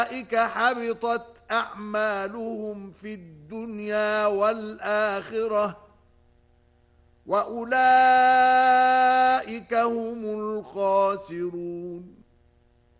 أولئك حبطت أعمالهم في الدنيا والآخرة وأولئك هم الخاسرون